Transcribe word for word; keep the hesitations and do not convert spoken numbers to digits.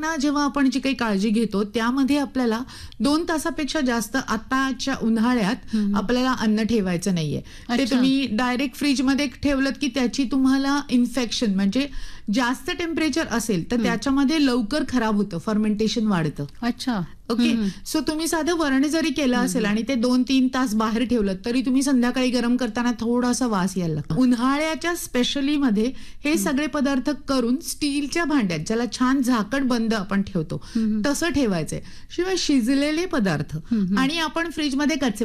त्यांना जेव्हा आपण जी काही काळजी घेतो त्यामध्ये आपल्याला दोन तासापेक्षा जास्त आताच्या उन्हाळ्यात आपल्याला अन्न ठेवायचं नाहीये. ते तुम्ही डायरेक्ट फ्रीजमध्ये ठेवलं की त्याची तुम्हाला इन्फेक्शन म्हणजे जास्त टेम्परेचर असेल तर त्याच्यामध्ये लवकर खराब होतं, फर्मेंटेशन वाढतं. अच्छा. ओके. सो तुम्ही साधं वरण जरी केलं असेल आणि ते दोन तीन तास बाहेर ठेवलं तरी तुम्ही संध्याकाळी गरम करताना थोडासा वास यायला लागतो. उन्हाळ्याच्या स्पेशली मध्ये हे सगळे पदार्थ करून स्टीलच्या भांड्यात, ज्याला छान झाकण बंद आपण ठेवतो तसं ठेवायचंय. शिवाय शिजलेले पदार्थ आणि आपण फ्रीजमध्ये कच्चे